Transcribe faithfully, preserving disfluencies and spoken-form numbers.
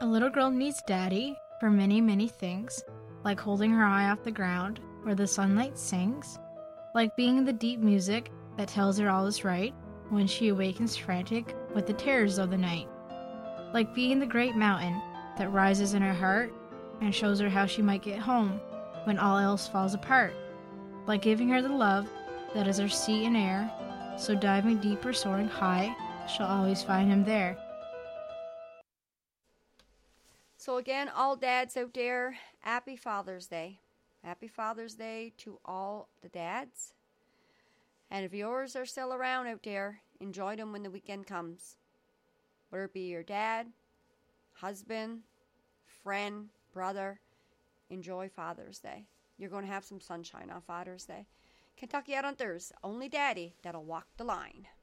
A little girl needs daddy for many, many things, like holding her eye off the ground where the sunlight sings, like being the deep music that tells her all is right when she awakens frantic with the terrors of the night, like being the great mountain that rises in her heart and shows her how she might get home when all else falls apart, like giving her the love that is her sea and air, so diving deep or soaring high, she'll always find him there. So again, all dads out there, happy Father's Day. Happy Father's Day to all the dads. And if yours are still around out there, enjoy them when the weekend comes. Whether it be your dad, husband, friend, brother, enjoy Father's Day. You're going to have some sunshine on Father's Day. Kentucky Out Hunters, only daddy that'll walk the line.